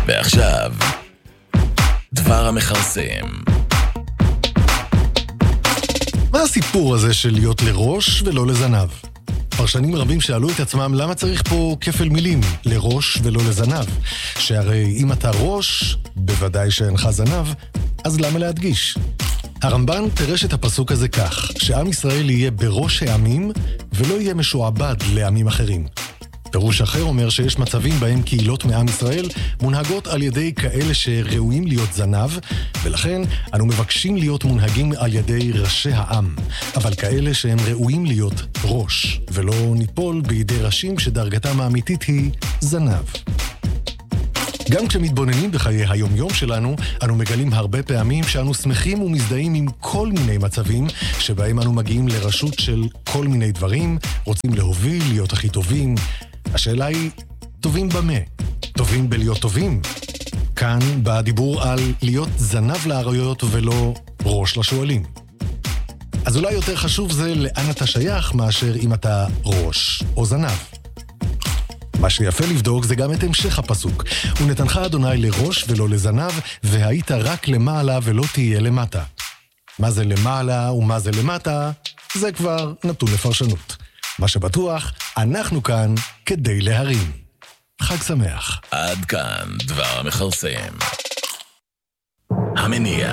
ועכשיו, דבר המכרסם. מה הסיפור הזה של להיות לראש ולא לזנב? פרשנים רבים שאלו את עצמם למה צריך פה כפל מילים, לראש ולא לזנב. שהרי אם אתה ראש, בוודאי שאינך זנב, אז למה להדגיש? הרמב"ן פירש את הפסוק הזה כך, שעם ישראל יהיה בראש העמים ולא יהיה משועבד לעמים אחרים. פירוש אחר אומר שיש מצבים בהם קהילות מעם ישראל מונהגות על ידי כאלה שראויים להיות זנב, ולכן אנו מבקשים להיות מונהגים על ידי ראשי העם, אבל כאלה שהם ראויים להיות ראש, ולא ניפול בידי ראשים שדרגתם האמיתית היא זנב. גם כשמתבוננים בחיי היום-יום שלנו, אנו מגלים הרבה פעמים שאנו שמחים ומזדהים עם כל מיני מצבים שבהם אנו מגיעים לרשות של כל מיני דברים, רוצים להוביל, להיות הכי טובים. השאלה היא, טובים במה? טובים בלהיות טובים? כאן בא הדיבור על להיות זנב לאריות ולא ראש לשואלים. אז אולי יותר חשוב זה לאן אתה שייך מאשר אם אתה ראש או זנב. מה שיפה לבדוק זה גם את המשך הפסוק. ונתנך אדוני לראש ולא לזנב, והיית רק למעלה ולא תהיה למטה. מה זה למעלה ומה זה למטה? זה כבר נתון לפרשנות. מה שבטוח, אנחנו כאן כדי להרים. חג שמח. עד כאן דבר המכרסם. המניע.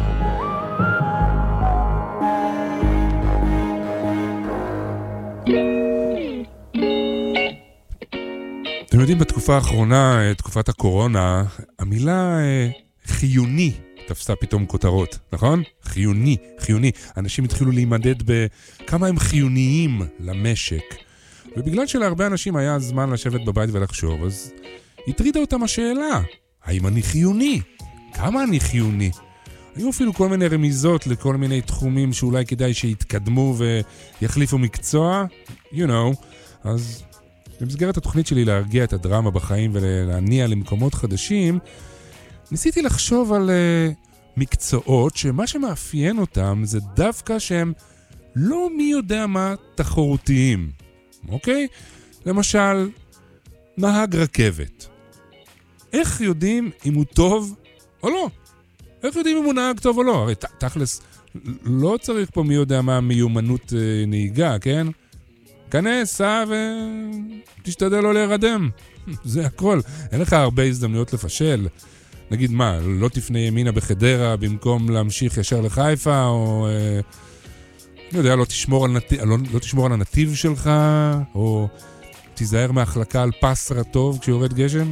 אתם יודעים, בתקופה האחרונה, תקופת הקורונה, המילה חיוני תפסה פתאום כותרות, נכון? חיוני, חיוני. אנשים התחילו להימדד בכמה הם חיוניים למשק. ובגלל שלהרבה אנשים היה זמן לשבת בבית ולחשוב, אז הטרידה אותם השאלה, האם אני חיוני? כמה אני חיוני? היו אפילו כל מיני רמיזות לכל מיני תחומים שאולי כדאי שיתקדמו ויחליפו מקצוע, you know. אז במסגרת התוכנית שלי להרגיע את הדרמה בחיים ולהניע למקומות חדשים, ניסיתי לחשוב על מקצועות שמה שמאפיין אותם זה דווקא שהם לא מי יודע מה תחרותיים, אוקיי? למשל, נהג רכבת. איך יודעים אם הוא טוב או לא? איך יודעים אם הוא נהג טוב או לא? הרי תכלס, לא צריך פה מי יודע מה מיומנות נהיגה, כן? כנס, סע ותשתדל לא להירדם. זה הכל. אין לך הרבה הזדמנויות לפשל. נגיד מה, לא תפנה ימינה בחדרה במקום להמשיך ישר לחיפה, או לא יודע, לא תשמור על הנתיב שלך, או תיזהר מהחלקה על פס רטוב כשיורד גשם.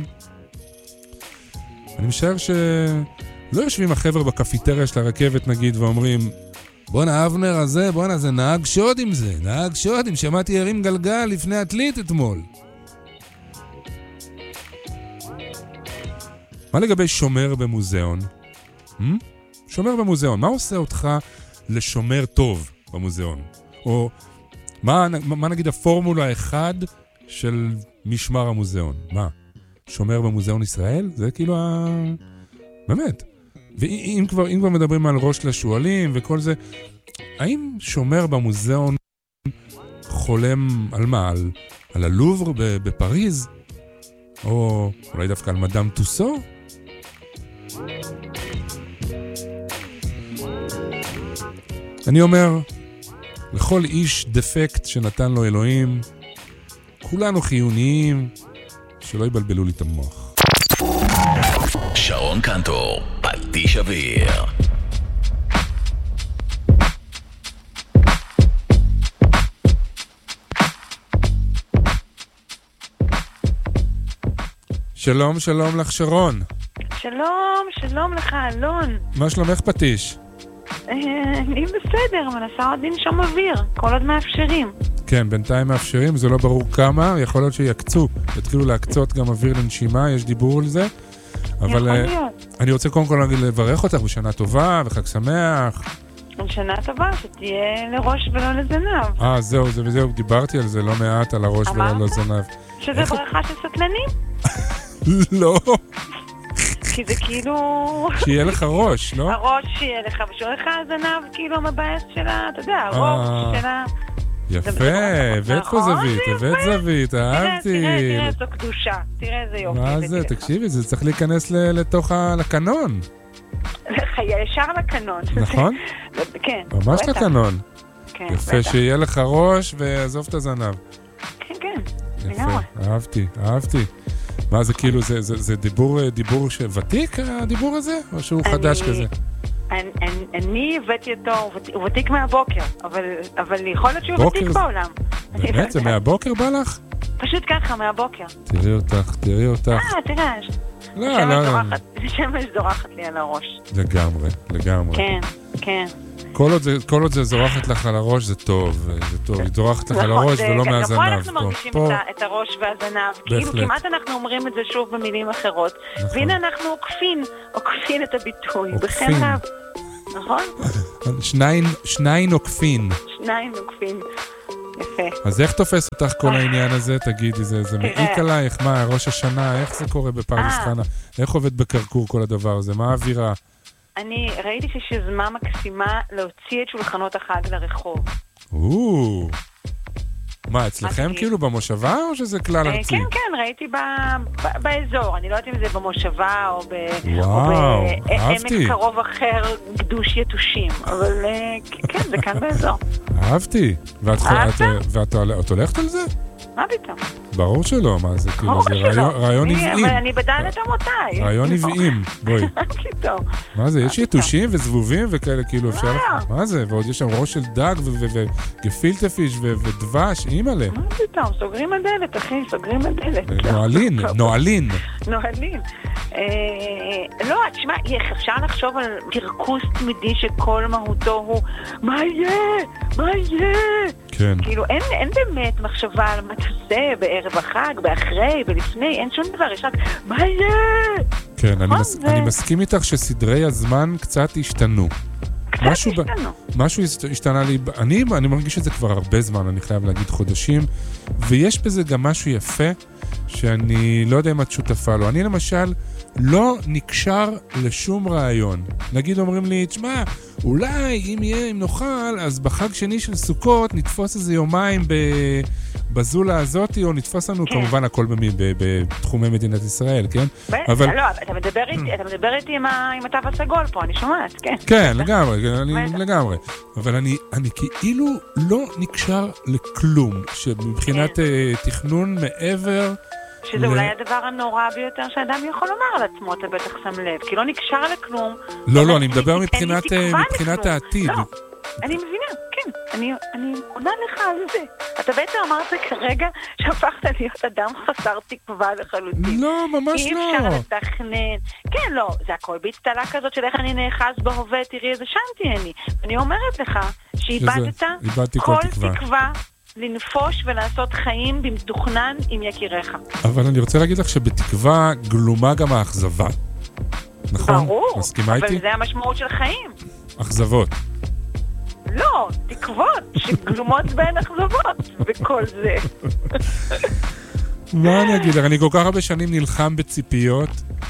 אני משער שלא יושבים החבר'ה בקפיטריה של הרכבת נגיד ואומרים, בואנה אבנר הזה, בואנה זה נהג שוד עם זה, נהג שוד עם שמעתי הרים גלגל לפני התלית אתמול. מה לגבי שומר במוזיאון? שומר במוזיאון, מה עושה אותך לשומר טוב במוזיאון? או מה נגיד הפורמולה אחד של משמר המוזיאון? מה? שומר במוזיאון ישראל? זה כאילו באמת. ואם כבר מדברים על ראש לשואלים וכל זה, האם שומר במוזיאון חולם על מה? על הלובר בפריז? או אולי דווקא על מדאם טוסו? אני אומר, לכל איש דפקט שנתן לו אלוהים, כולנו חיוניים, שלא יבלבלו לי את המוח. שרון קנטור, פטיש אוויר. שלום, שלום לך שרון. שלום, שלום לך אלון. מה שלומך פטיש? אני בסדר, מנסה עוד לנשום אוויר, כל עוד מאפשרים. כן, בינתיים מאפשרים, זה לא ברור כמה, יכול להיות שיקצו, יתחילו להקצות גם אוויר לנשימה, יש דיבור על זה. אבל אני רוצה קודם כל לברך אותך בשנה טובה וחג שמח. שנה טובה, שתהיה לראש ולא לזנב. זהו, דיברתי על זה לא מעט, על הראש ולא לזנב. שזה ברכה של סטלנים? לא. כי זה כאילו... שיהיה לך ראש, לא? הראש שיהיה לך, ושאול לך הזנב, כאילו המבאס שלה, אתה יודע, הראש שלה... יפה, הבאת פה זווית, הבאת זווית, אהבתי. תראה, זו קדושה, תראה איזה יופי. מה זה, תקשיבי, זה צריך להיכנס לתוך לקנון. ישר לקנון. נכון? כן. ממש לקנון. כן, יפה, שיהיה לך ראש ועזוב את הזנב. כן, כן, יפה, לגמרי. אהבתי. מה זה כאילו, זה דיבור ותיק הדיבור הזה? או שהוא חדש כזה? אני הבאתי אותו, הוא ותיק מהבוקר, אבל יכול להיות שהוא ותיק בעולם. באמת? זה מהבוקר בא לך? פשוט ככה, מהבוקר. תראי אותך. תראה, לא. שמש זורחת לי על הראש. לגמרי. כן. כל עוד זה זורחת לך על הראש, זה טוב. היא זורחת לך על הראש ולא מהזנב. גם פה אנחנו מרגישים את הראש והזנב. כאילו כמעט אנחנו אומרים את זה שוב במילים אחרות. והנה אנחנו עוקפין את הביטוי. בחן רב. נכון? שניים עוקפין. יפה. אז איך תופס אותך כל העניין הזה? תגידי, זה מעיק עלייך? מה, ראש השנה? איך זה קורה בפרדס חנה? איך עובד בקרקור כל הדבר הזה? מה האווירה? אני ראיתי שיש יוזמה מקסימה להוציא את שולחנות החג לרחוב. מה, אצלכם כאילו במושבה או שזה כלל ארצי? כן, ראיתי באזור. אני לא יודעת אם זה במושבה או בעמק קרוב אחר, גדוש יתושים. אבל כן, זה כאן באזור. אהבתי. ואת הולכת על זה? מה פתאום? ברור שלא, מה זה? כאילו, זה רעיון נבעים. אבל אני בדלת אמותיי. רעיון נבעים, בואי. פתאום. מה זה? יש יתושים וזבובים וכאלה, כאילו אפשר... מה זה? ועוד יש שם ראש של דג וגפילטה פיש ודבש, אימאלה. מה פתאום? סוגרים הדלת, אחי, סוגרים הדלת. נועלין. לא, תשמע, אפשר לחשוב על קרקוס תמידי שכל מהותו הוא מה יהיה? כן. כאילו, אין באמת מחשבה על מה תעשה בערב החג, באחרי, בלפני, אין שום דבר, יש רק מה יהיה? כן, אני מסכים איתך שסדרי הזמן קצת השתנו. משהו השתנה לי, אני מרגיש את זה כבר הרבה זמן, אני חייב להגיד חודשים, ויש בזה גם משהו יפה שאני לא יודע אם את שותפה לו. אני למשל לא נקשר לשום רעיון. נגיד אומרים לי, תשמע, אולי אם נאכל, אז בחג שני של סוכות נתפוס איזה יומיים בזולה הזאת, או נתפוס לנו כמובן הכל בתחומי מדינת ישראל, כן? אבל לא, אתה מדבר איתי עם התו הסגול פה, אני שומעת, כן. כן, לגמרי. אבל אני כאילו לא נקשר לכלום, שמבחינת תכנון מעבר... שזה אולי הדבר הנורא ביותר שאדם יכול לומר על עצמו, אתה בטח שם לב, כי לא נקשר לכלום. לא, אני מדבר מבחינת העתיד. לא, אני מבינה, כן, אני עונה לך על זה. אתה בעצם אמרת כרגע שהפכת להיות אדם חסר תקווה לחלוטין. לא, ממש לא. אי אפשר לתכנן. כן, לא, זה הכל באצטלה כזאת של איך אני נאחז בהווה, תראי איזה שם תהיה. אני אומרת לך שאיבדת כל תקווה לנפוש ולעשות חיים במתוכנן עם יקיריך. אבל אני רוצה להגיד לך שבתקווה גלומה גם האכזבה. נכון? ברור, מסכימה איתי? אבל זה המשמעות של חיים. אכזבות. לא, תקוות שגלומות בין אכזבות וכל זה. מה אני אגיד? אני כל כך הרבה שנים נלחם בציפיות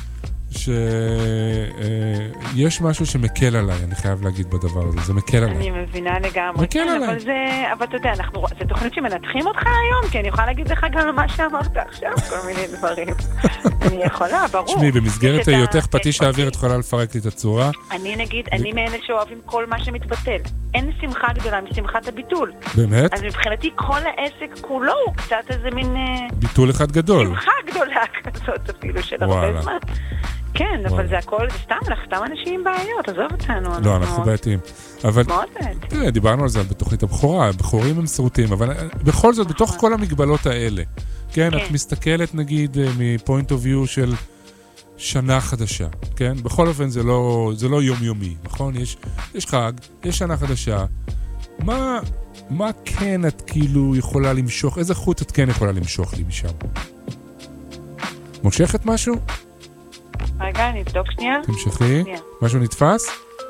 שיש משהו שמקל עליי, אני חייב להגיד בדבר הזה, זה מקל עליי. אני מבינה לגמרי. מקל עליי. אבל אתה יודע, זה תוכנית שמנתחים אותך היום, כי אני יכולה להגיד לך גם מה שאמרת עכשיו, כל מיני דברים. אני יכולה, ברור. שמי, במסגרת היותך פטיש האוויר, את יכולה לפרק לי את הצורה. אני מאלה שאוהבים כל מה שמתבטל. אין שמחה גדולה משמחת הביטול. באמת? אז מבחינתי כל העסק כולו הוא קצת איזה מין... ביטול אחד גדול. שמחה גדולה כזאת אפילו של הרבה זמן. כן, אבל זה הכל, זה סתם אנשים עם בעיות, עזוב אותנו. לא, אנחנו בעייתיים. אבל, מאוד בעייתיים. תראה, דיברנו על זה בתוכנית הבכורה, הבכורים הם סרוטים, אבל בכל זאת, בתוך כל המגבלות האלה, כן, את מסתכלת נגיד מפוינט אוף ויו של שנה חדשה, כן? בכל אופן זה לא יומיומי, נכון? יש חג, יש שנה חדשה. מה כן את כאילו יכולה למשוך? איזה חוט את כן יכולה למשוך לי משם? מושכת משהו? רגע, אני אבדוק שנייה. תמשכי. משהו נתפס?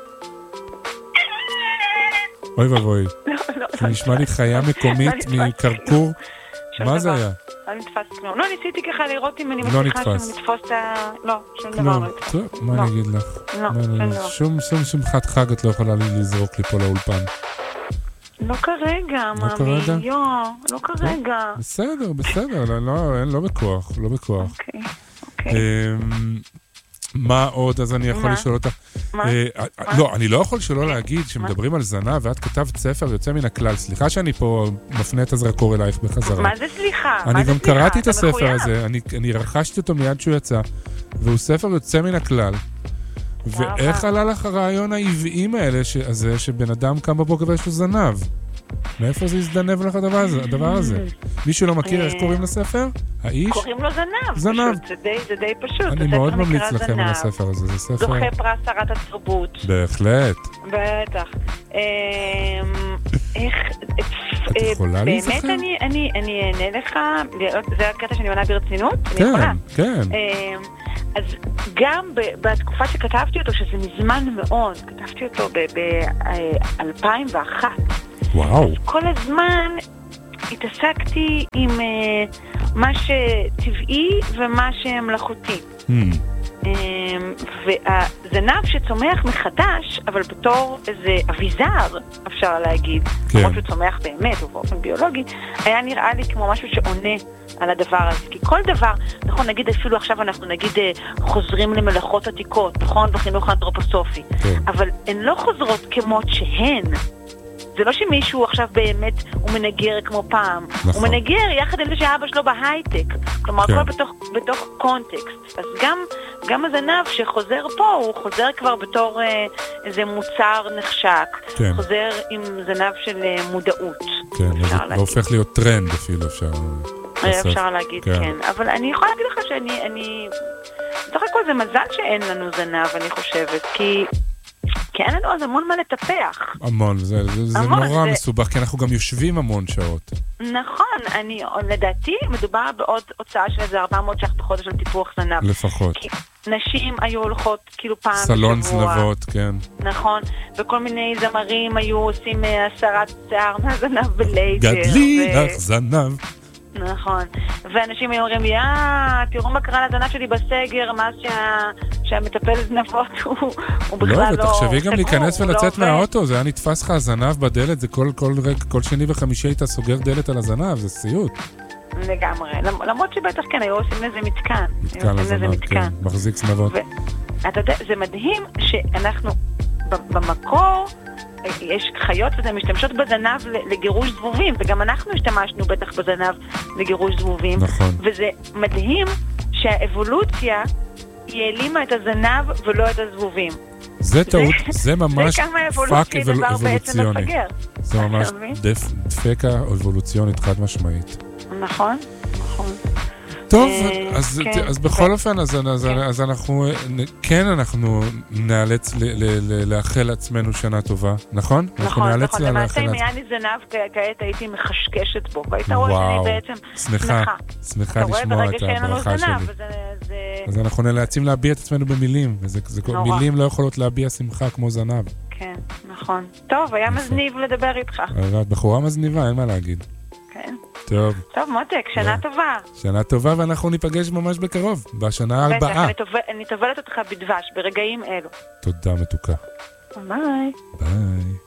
אוי ובוי. זה נשמע לי חיה מקומית מקרקור. מה זה היה? לא נתפס כלום. לא, ניסיתי ככה לראות אם אני מצליחה שנתפוס את ה... לא, שום דבר לא נתפס. טוב, מה אני אגיד לך? לא, שום דבר. שום שמחת חג את לא יכולה לזרוק לי פה לאולפן. לא כרגע, מאמי, לא כרגע. בסדר, לא בכוח. אוקיי. מה עוד? אז אני יכול לשאול אותך. לא, אני לא יכול שלא להגיד שמדברים על זנב, ואת כתבת ספר יוצא מן הכלל. סליחה שאני פה מפנה את הזרקור אלייך בחזרה. מה זה סליחה? אני גם קראתי את הספר הזה, אני רכשתי אותו מיד שהוא יצא, והוא ספר יוצא מן הכלל. ואיך עלה לך הרעיון העבעים האלה, שבן אדם קם בבוקר ויש לו זנב? מאיפה זה הזדנב לך הדבר הזה? מישהו לא מכיר איך קוראים לספר? האיש? קוראים לו זנב. זנב. זה די פשוט. אני מאוד ממליץ לכם על הספר הזה. זה ספר... זוכה פרס שרת התרבות. בהחלט. בטח. איך... את יכולה להיזכר? באמת אני אענה לך, זה הקטע שאני מנה ברצינות? כן. אז גם בתקופה שכתבתי אותו, שזה מזמן מאוד, כתבתי אותו ב-2001. וואו. כל הזמן התעסקתי עם מה שטבעי ומה שמלאכותי. והזנב שצומח מחדש, אבל בתור איזה אביזר, אפשר להגיד, כמו שהוא צומח באמת ובאופן ביולוגי, היה נראה לי כמו משהו שעונה על הדבר הזה. כי כל דבר, נכון, נגיד אפילו עכשיו אנחנו נגיד חוזרים למלאכות עתיקות, נכון, בחינוך האנתרופוסופי, אבל הן לא חוזרות כמות שהן. זה לא שמישהו עכשיו באמת הוא מנגר כמו פעם. נכון. הוא מנגר יחד עם זה שאבא שלו בהייטק. כלומר, הכל בתוך קונטקסט. אז גם הזנב שחוזר פה, הוא חוזר כבר בתור איזה מוצר נחשק. כן. חוזר עם זנב של מודעות. כן, זה הופך להיות טרנד אפילו, אפשר להגיד, כן. אבל אני יכולה להגיד לך שאני... בסך הכל זה מזל שאין לנו זנב, אני חושבת, כי אין לנו אז המון מה לטפח. המון, זה נורא מסובך, כי אנחנו גם יושבים המון שעות. נכון, לדעתי מדובר בעוד הוצאה של איזה 400 ש"ח בחודש על טיפוח זנב. לפחות. כי נשים היו הולכות כאילו פעם בשבוע. סלון זנבות, כן. נכון, וכל מיני זמרים היו עושים הסרת שיער מהזנב בלייזר. גדלי לך זנב. נכון, ואנשים היו אומרים לי, תראו מה קרה לזנב שלי בסגר, מאז שהמטפל זנבות הוא בכלל לא... לא, ותחשבי גם להיכנס ולצאת מהאוטו, זה היה נתפס לך הזנב בדלת, זה כל שני וחמישי אתה סוגר דלת על הזנב, זה סיוט. לגמרי, למרות שבטח כן, היו עושים לזה מתקן. מתקן לזנב, כן, מחזיק זנבות. ואתה יודע, זה מדהים שאנחנו במקור... יש חיות וזה משתמשות בזנב לגירוש זבובים, וגם אנחנו השתמשנו בטח בזנב לגירוש זבובים. נכון. וזה מדהים שהאבולוציה היא העלימה את הזנב ולא את הזבובים. זה טעות, זה ממש פאק אבולוציוני. זה ממש דפקה אבולוציונית חד משמעית. נכון, נכון. טוב, אז בכל אופן, אז אנחנו נאלץ לאחל לעצמנו שנה טובה, נכון? נכון, למעשה אם היה לי זנב כעת הייתי מחשקשת בו, והיית רואה שאני בעצם שמחה לשמוע את הברכה שלי. אז אנחנו נאלצים להביע את עצמנו במילים, מילים לא יכולות להביע שמחה כמו זנב. כן, נכון. טוב, היה מזניב לדבר איתך. בחורה מזניבה, אין מה להגיד. כן. טוב. טוב, מותק, שנה טובה. שנה טובה, ואנחנו ניפגש ממש בקרוב, בשנה הבאה. בטח, אני טובלת אותך בדבש, ברגעים אלו. תודה, מתוקה. ביי. ביי.